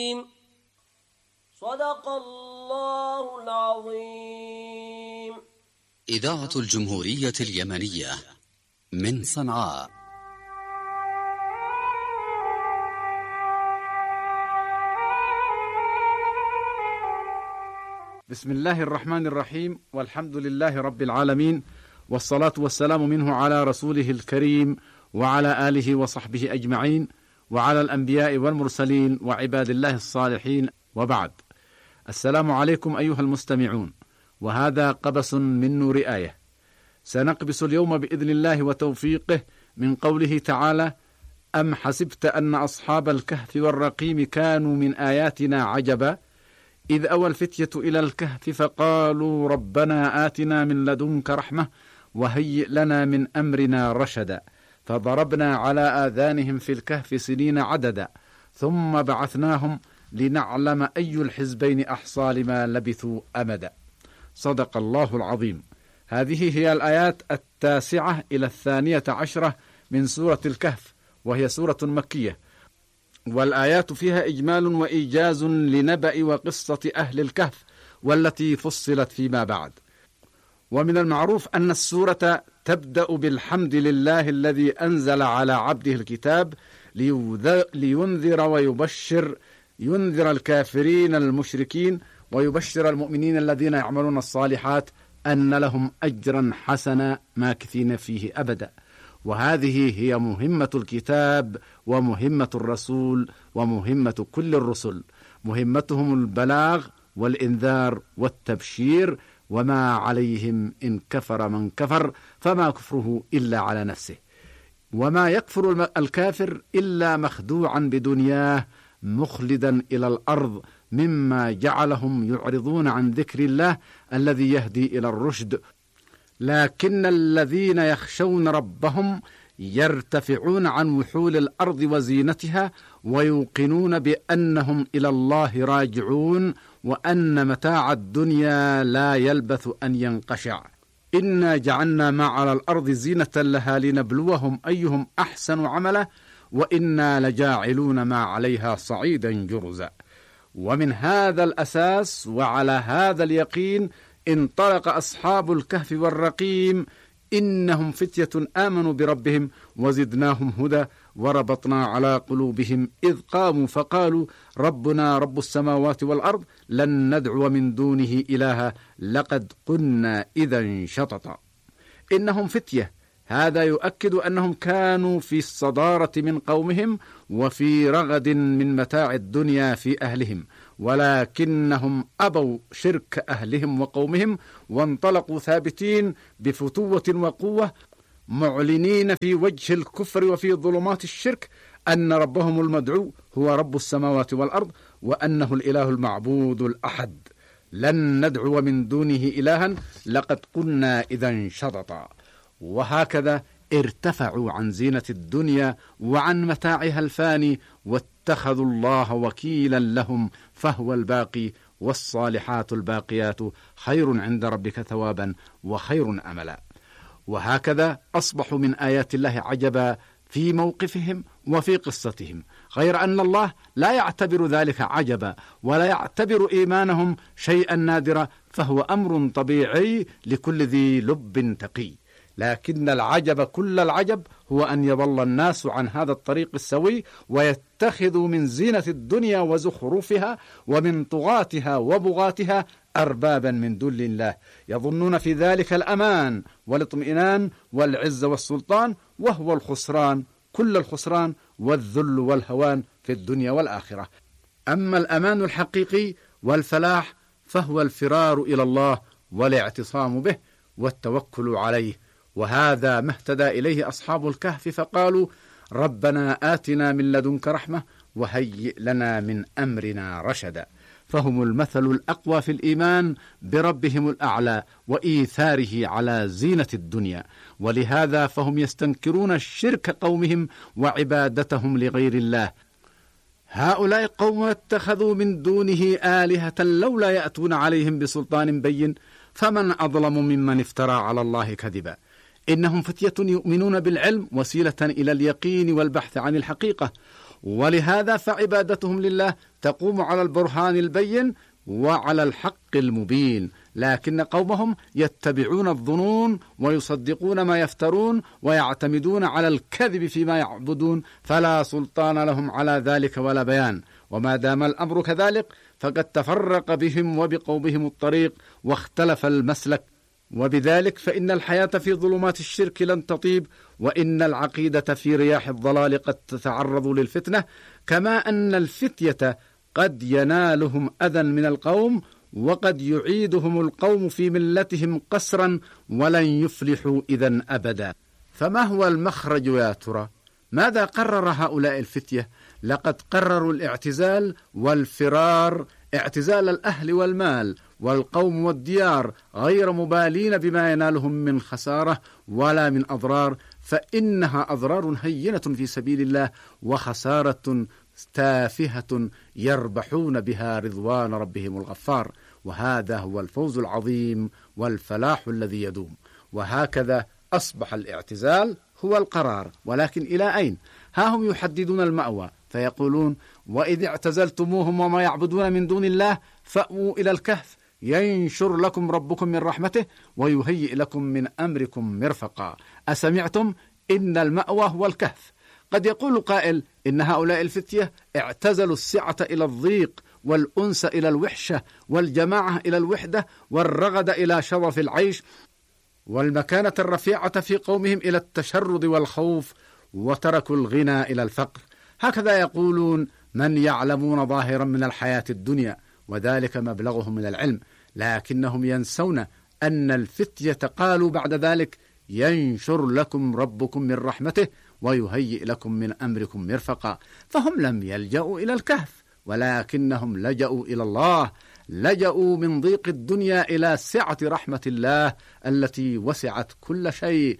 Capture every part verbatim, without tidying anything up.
صدق الله العظيم. إذاعة الجمهورية اليمنية من صنعاء. بسم الله الرحمن الرحيم، والحمد لله رب العالمين، والصلاة والسلام منه على رسوله الكريم وعلى آله وصحبه أجمعين، وعلى الأنبياء والمرسلين وعباد الله الصالحين، وبعد. السلام عليكم أيها المستمعون، وهذا قبس من نور آية. سنقبس اليوم بإذن الله وتوفيقه من قوله تعالى: أم حسبت أن أصحاب الكهف والرقيم كانوا من آياتنا عجبا إذ أوى الفتية إلى الكهف فقالوا ربنا آتنا من لدنك رحمة وهيئ لنا من أمرنا رشدا فضربنا على آذانهم في الكهف سنين عددا ثم بعثناهم لنعلم أي الحزبين أحصى لما لبثوا أمدا. صدق الله العظيم. هذه هي الآيات التاسعة إلى الثانية عشرة من سورة الكهف، وهي سورة مكية، والآيات فيها إجمال وإيجاز لنبأ وقصة أهل الكهف والتي فصلت فيما بعد. ومن المعروف أن السورة تبدأ بالحمد لله الذي أنزل على عبده الكتاب لينذر ويبشر، ينذر الكافرين المشركين ويبشر المؤمنين الذين يعملون الصالحات أن لهم أجرا حسنا ماكثين فيه أبدا. وهذه هي مهمة الكتاب ومهمة الرسول ومهمة كل الرسل، مهمتهم البلاغ والإنذار والتبشير، وما عليهم إن كفر من كفر فما كفره إلا على نفسه. وما يكفر الكافر إلا مخدوعا بدنياه مخلدا إلى الأرض، مما جعلهم يعرضون عن ذكر الله الذي يهدي إلى الرشد. لكن الذين يخشون ربهم يرتفعون عن وحول الأرض وزينتها، ويوقنون بأنهم إلى الله راجعون، وأن متاع الدنيا لا يلبث أن ينقشع. إنا جعلنا ما على الأرض زينة لها لنبلوهم أيهم أحسن عملا وإنا لجاعلون ما عليها صعيدا جرزا. ومن هذا الأساس وعلى هذا اليقين انطلق أصحاب الكهف والرقيم، إنهم فتية آمنوا بربهم وزدناهم هدى وربطنا على قلوبهم إذ قاموا فقالوا ربنا رب السماوات والأرض لن ندعو من دونه إلها لقد قلنا إذا شططا. إنهم فتية، هذا يؤكد أنهم كانوا في الصدارة من قومهم وفي رغد من متاع الدنيا في أهلهم، ولكنهم أبوا شرك أهلهم وقومهم وانطلقوا ثابتين بفتوة وقوة، معلنين في وجه الكفر وفي ظلمات الشرك أن ربهم المدعو هو رب السماوات والأرض، وأنه الإله المعبود الأحد. لن ندعو من دونه إلها لقد قلنا إذا شططا. وهكذا ارتفعوا عن زينة الدنيا وعن متاعها الفاني، واتخذوا الله وكيلا لهم فهو الباقي، والصالحات الباقيات خير عند ربك ثوابا وخير أملا. وهكذا أصبحوا من آيات الله عجبا في موقفهم وفي قصتهم، غير أن الله لا يعتبر ذلك عجبا ولا يعتبر إيمانهم شيئا نادرا، فهو أمر طبيعي لكل ذي لب تقي. لكن العجب كل العجب هو أن يضل الناس عن هذا الطريق السوي ويتخذوا من زينة الدنيا وزخرفها ومن طغاتها وبغاتها أربابا من دون الله، يظنون في ذلك الأمان والاطمئنان والعز والسلطان، وهو الخسران كل الخسران والذل والهوان في الدنيا والآخرة. أما الأمان الحقيقي والفلاح فهو الفرار إلى الله والاعتصام به والتوكل عليه. وهذا ما اهتدى إليه أصحاب الكهف فقالوا ربنا آتنا من لدنك رحمة وهيئ لنا من أمرنا رشدا. فهم المثل الأقوى في الإيمان بربهم الأعلى وإيثاره على زينة الدنيا، ولهذا فهم يستنكرون الشرك قومهم وعبادتهم لغير الله. هؤلاء قوم اتخذوا من دونه آلهة لولا يأتون عليهم بسلطان بين، فمن أظلم ممن افترى على الله كذبا. إنهم فتية يؤمنون بالعلم وسيلة إلى اليقين والبحث عن الحقيقة، ولهذا فعبادتهم لله تقوم على البرهان البين وعلى الحق المبين، لكن قومهم يتبعون الظنون ويصدقون ما يفترون ويعتمدون على الكذب فيما يعبدون، فلا سلطان لهم على ذلك ولا بيان. وما دام الأمر كذلك فقد تفرق بهم وبقومهم الطريق واختلف المسلك، وبذلك فإن الحياة في ظلمات الشرك لن تطيب، وإن العقيدة في رياح الضلال قد تتعرض للفتنة، كما أن الفتية قد ينالهم أذى من القوم، وقد يعيدهم القوم في ملتهم قسرا ولن يفلحوا إذن أبدا. فما هو المخرج يا ترى؟ ماذا قرر هؤلاء الفتية؟ لقد قرروا الاعتزال والفرار، اعتزال الأهل والمال والقوم والديار، غير مبالين بما ينالهم من خسارة ولا من أضرار، فإنها أضرار هينة في سبيل الله وخسارة تافهة يربحون بها رضوان ربهم الغفار، وهذا هو الفوز العظيم والفلاح الذي يدوم. وهكذا أصبح الاعتزال هو القرار، ولكن إلى أين؟ ها هم يحددون المأوى فيقولون: وإذ اعتزلتموهم وما يعبدون من دون الله فأووا إلى الكهف ينشر لكم ربكم من رحمته ويهيئ لكم من أمركم مرفقا. أسمعتم؟ إن المأوى هو الكهف. قد يقول قائل إن هؤلاء الفتية اعتزلوا السعة إلى الضيق، والأنس إلى الوحشة، والجماعة إلى الوحدة، والرغد إلى شرف العيش، والمكانة الرفيعة في قومهم إلى التشرد والخوف، وتركوا الغنى إلى الفقر. هكذا يقولون من يعلمون ظاهرا من الحياة الدنيا، وذلك مبلغهم من العلم، لكنهم ينسون أن الفتية قالوا بعد ذلك: ينشر لكم ربكم من رحمته ويهيئ لكم من أمركم مرفقا. فهم لم يلجأوا إلى الكهف، ولكنهم لجأوا إلى الله، لجأوا من ضيق الدنيا إلى سعة رحمة الله التي وسعت كل شيء.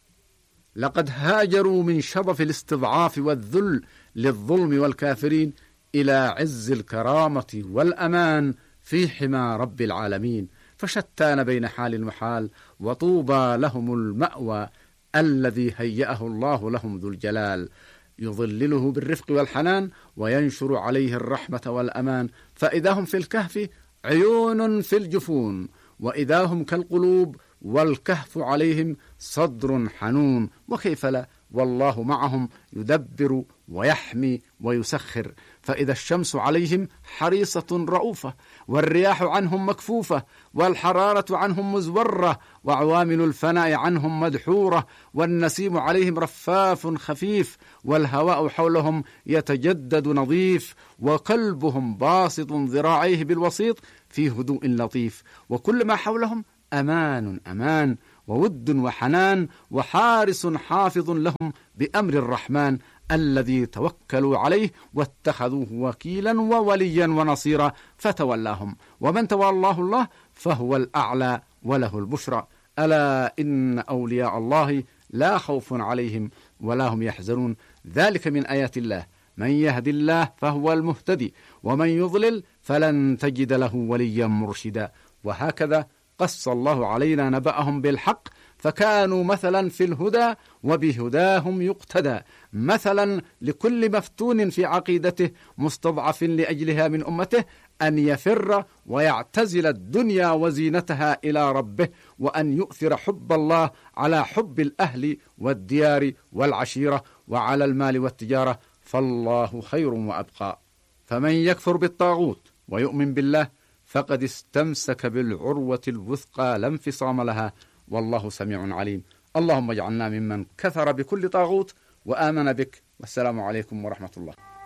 لقد هاجروا من شظف الاستضعاف والذل للظلم والكافرين إلى عز الكرامة والأمان في حمى رب العالمين، فشتان بين حال وحال، وطوبى لهم المأوى الذي هيأه الله لهم ذو الجلال، يظلله بالرفق والحنان وينشر عليه الرحمة والأمان. فإذا هم في الكهف عيون في الجفون، وإذا هم كالقلوب والكهف عليهم صدر حنون. وكيف لا، والله معهم يدبر ويحمي ويسخر. فإذا الشمس عليهم حريصة رؤوفة، والرياح عنهم مكفوفة، والحرارة عنهم مزورة، وعوامل الفناء عنهم مدحورة، والنسيم عليهم رفاف خفيف، والهواء حولهم يتجدد نظيف، وقلبهم باسط ذراعيه بالوسيط في هدوء لطيف، وكل ما حولهم أمان أمان وود وحنان، وحارس حافظ لهم بأمر الرحمن الذي توكلوا عليه واتخذوه وكيلا ووليا ونصيرا فتولاهم. ومن تولاه الله فهو الأعلى وله البشرى. ألا إن أولياء الله لا خوف عليهم ولا هم يحزنون، ذلك من آيات الله. من يهد الله فهو المهتدي، ومن يضلل فلن تجد له وليا مرشدا. وهكذا قص الله علينا نبأهم بالحق، فكانوا مثلا في الهدى وبهداهم يقتدى، مثلا لكل مفتون في عقيدته مستضعف لأجلها من أمته أن يفر ويعتزل الدنيا وزينتها إلى ربه، وأن يؤثر حب الله على حب الأهل والديار والعشيرة وعلى المال والتجارة، فالله خير وأبقى. فمن يكفر بالطاغوت ويؤمن بالله فقد استمسك بالعروة الوثقى لا انفصام لها، والله سميع عليم. اللهم اجعلنا ممن كفر بكل طاغوت وآمن بك، والسلام عليكم ورحمة الله.